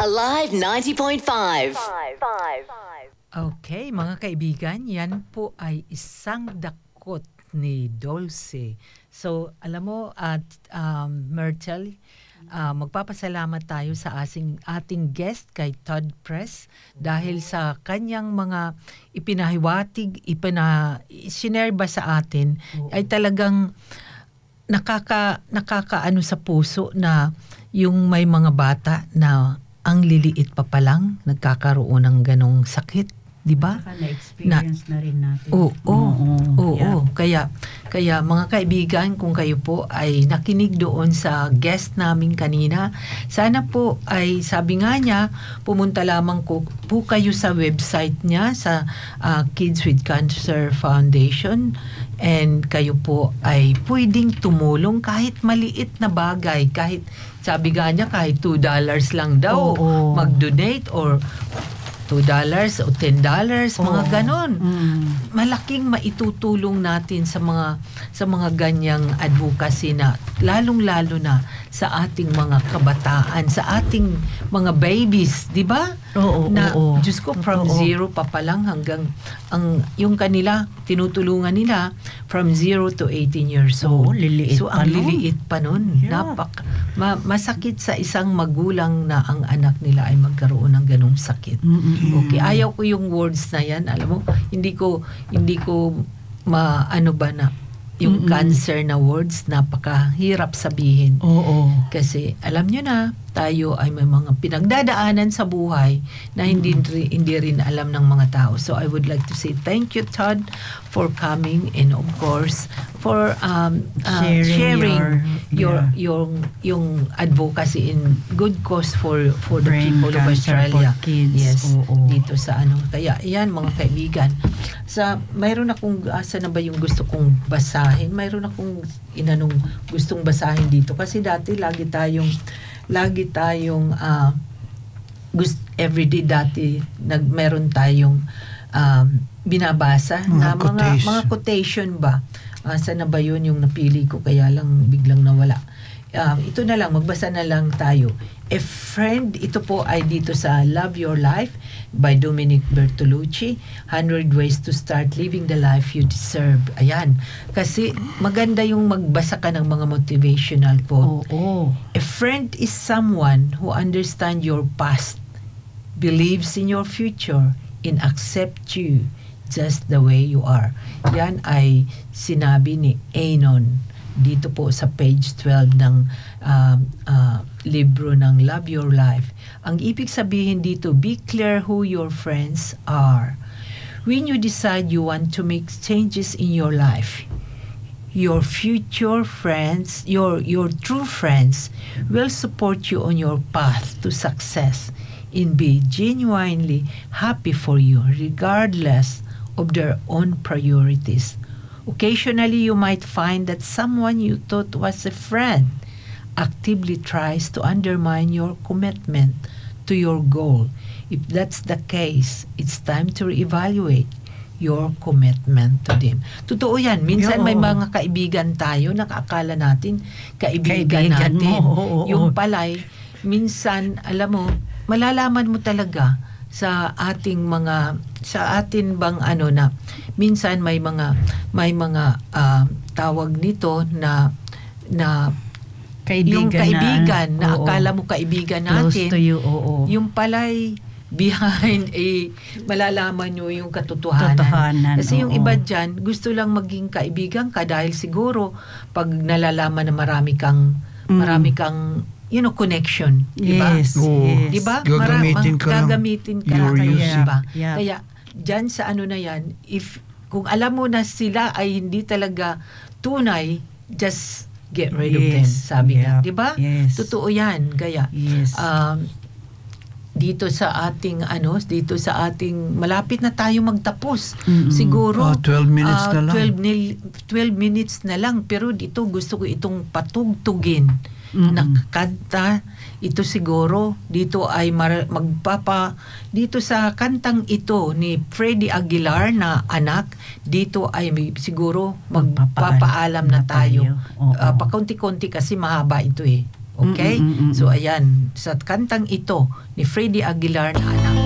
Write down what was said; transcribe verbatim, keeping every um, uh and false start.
Alive ninety point five. Okay, mga kaibigan, yan po ay isang dakot ni Dulce. So, alam mo, at um, Myrtle, uh, magpapasalamat tayo sa asing, ating guest kay Todd Press dahil sa kanyang mga ipinahiwatig, ipina, sinare ba sa atin, ay talagang nakaka, nakakaano sa puso na yung may mga bata na ang liliit pa palang nagkakaroon ng ganong sakit, di ba? Na-experience na, na rin natin. Oo, oo, oo. Yeah. Kaya, kaya mga kaibigan, kung kayo po ay nakinig doon sa guest namin kanina, sana po ay, sabi nga niya, pumunta lamang ko, po kayo sa website niya, sa uh, Kids with Cancer Foundation, and kayo po ay pwedeng tumulong kahit maliit na bagay, kahit sabi nga niya kahit two dollars lang daw, Oo. mag-donate or two dollars o ten dollars, mga Oo. ganon. Mm. Malaking maitutulong natin sa mga sa mga ganyang advocacy na lalong-lalo na sa ating mga kabataan, sa ating mga babies, di ba? Oo, na oo. Diyos ko, from Oo. zero pa pa lang hanggang ang yung kanila tinutulungan nila from zero to eighteen years old. Oo, liliit so pa ang nun. liliit pa nun. Yeah. Napak ma, masakit sa isang magulang na ang anak nila ay magkaroon ng ganung sakit. Mm-mm. Okay, ayaw ko yung words na yan. Alam mo, hindi ko hindi ko maano ba na yung Mm-mm. cancer na words, napakahirap sabihin. Oo. Kasi alam nyo na, tayo ay may mga pinagdadaanan sa buhay na hindi, ri- hindi rin alam ng mga tao. So I would like to say thank you, Todd, for coming and of course for um, uh, Sharing sharing your, your- your yung advocacy in good cause for for the Brain people of cancer Australia. for kids. Yes, Oo. dito sa ano. Kaya yan mga kaibigan. Sa mayroon akong asa na ba yung gusto kong basahin? Mayroon akong inanong gustong basahin dito kasi dati lagi tayong lagi tayong uh, gust everyday dati nag meron tayong um, binabasa Mga na mga quotation. mga quotation ba. Asa na ba yun yung napili ko kaya lang biglang nawala. Um, ito na lang, magbasa na lang tayo. A friend, ito po ay dito sa Love Your Life by Dominic Bertolucci. one hundred Ways to Start Living the Life You Deserve. Ayan. Kasi maganda yung magbasa ka ng mga motivational quote. Oo. A friend is someone who understands your past, believes in your future, and accepts you just the way you are. Yan ay sinabi ni Anon dito po sa page twelve ng uh, uh, libro ng Love Your Life. Ang ibig sabihin dito, be clear who your friends are. When you decide you want to make changes in your life, your future friends, your your true friends will support you on your path to success and be genuinely happy for you regardless of their own priorities. Occasionally, you might find that someone you thought was a friend actively tries to undermine your commitment to your goal. If that's the case, it's time to reevaluate your commitment to them. Totoo yan. Minsan Oo. may mga kaibigan tayo, nakakala natin, kaibigan, Kaibigan natin. mo, oo, oo. Yung palay, minsan, alam mo, malalaman mo talaga sa ating mga sa atin bang ano na minsan may mga may mga uh, tawag nito na na Kaibigan yung kaibigan na, na, na oo. akala mo kaibigan Close natin to you, oo. yung palay behind eh malalaman nyo yung katotohanan. Totohanan, Kasi yung oo. iba dyan gusto lang maging kaibigan ka dahil siguro pag nalalaman na marami kang Mm. marami kang you know connection, di ba? Yes, Oo. yes. Di ba? Gagamitin ka lang. Gagamitin ka Your lang. use. Di ba? Yeah. Kaya, dyan sa ano na yan, if, kung alam mo na sila ay hindi talaga tunay, just get rid of them. Yes. Sabi nga. Yeah. Di ba? Yes. Totoo yan. Kaya, Yes. um, dito sa ating ano dito sa ating malapit na tayo magtapos. Mm-mm. Siguro Ah, twelve minutes ah, na lang. twelve, nil- twelve minutes na lang, pero dito gusto ko itong patugtugin Mm-mm. na kanta. Ito siguro dito ay mar- magpapa dito sa kantang ito ni Freddie Aguilar na anak, dito ay may, siguro magpapaalam na tayo. Oo. Ah, pakunti-kunti kasi mahaba ito eh. Okay? Mm, mm, mm, mm. So ayan, sa kantang ito ni Freddie Aguilar na anak